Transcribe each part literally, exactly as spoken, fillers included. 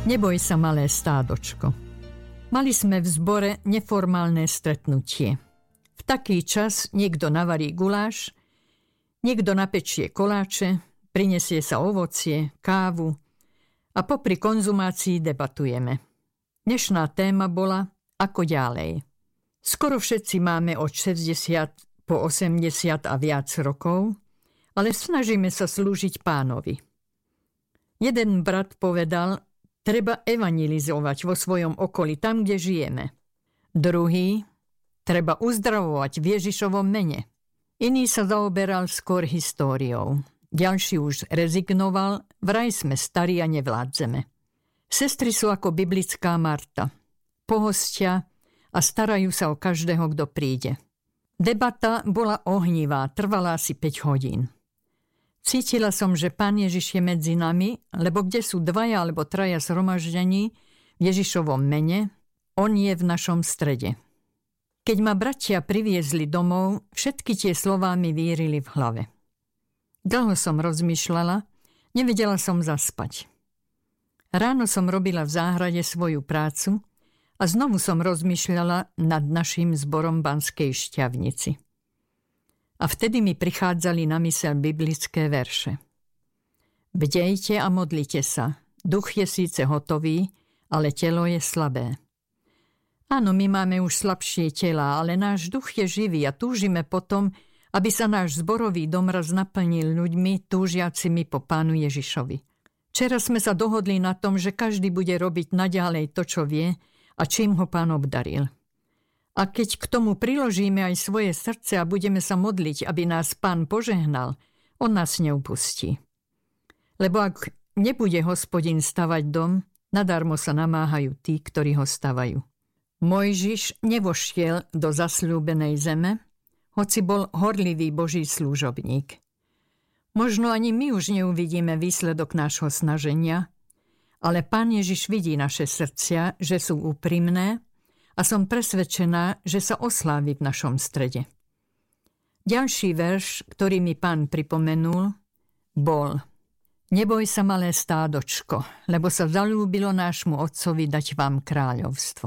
Neboj sa, malé stádočko. Mali sme v zbore neformálne stretnutie. V taký čas niekto navarí guláš, niekto napečie koláče, prinesie sa ovocie, kávu a popri konzumácii debatujeme. Dnešná téma bola ako ďalej. Skoro všetci máme od šesťdesiat po osemdesiat a viac rokov, ale snažíme sa slúžiť Pánovi. Jeden brat povedal, treba evangelizovať vo svojom okolí, tam, kde žijeme. Druhý, treba uzdravovať v Ježišovom mene. Iný sa zaoberal skôr históriou. Ďalší už rezignoval, vraj sme starí a nevládzeme. Sestry sú ako biblická Marta. Pohostia a starajú sa o každého, kto príde. Debata bola ohnivá, trvala asi päť hodín. Cítila som, že Pán Ježiš je medzi nami, lebo kde sú dvaja alebo traja zhromaždení v Ježišovom mene, on je v našom strede. Keď ma bratia priviezli domov, všetky tie slová mi vírili v hlave. Dlho som rozmýšľala, nevedela som zaspať. Ráno som robila v záhrade svoju prácu a znovu som rozmýšľala nad naším zborom Banskej Štiavnici. A vtedy mi prichádzali na myseľ biblické verše. Bdejte a modlite sa. Duch je síce hotový, ale telo je slabé. Áno, my máme už slabšie tela, ale náš duch je živý a túžime potom, aby sa náš zborový dom raz naplnil ľuďmi túžiacimi po Pánu Ježišovi. Včera sme sa dohodli na tom, že každý bude robiť naďalej to, čo vie a čím ho Pán obdaril. A keď k tomu priložíme aj svoje srdce a budeme sa modliť, aby nás Pán požehnal, on nás neupustí. Lebo ak nebude Hospodin stavať dom, nadarmo sa namáhajú tí, ktorí ho stavajú. Mojžiš nevošiel do zasľúbenej zeme, hoci bol horlivý Boží služobník. Možno ani my už neuvidíme výsledok nášho snaženia, ale Pán Ježiš vidí naše srdcia, že sú úprimné, a som presvedčená, že sa oslávi v našom strede. Ďalší verš, ktorý mi Pán pripomenul, bol: Neboj sa, malé stádočko, lebo sa zaľúbilo nášmu Otcovi dať vám kráľovstvo.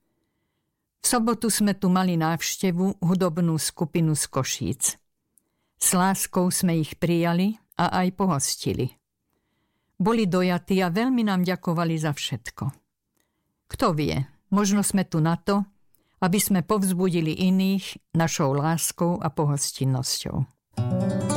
V sobotu sme tu mali návštevu, hudobnú skupinu z Košíc. S láskou sme ich prijali a aj pohostili. Boli dojatí a veľmi nám ďakovali za všetko. Kto vie, možno sme tu na to, aby sme povzbudili iných našou láskou a pohostinnosťou.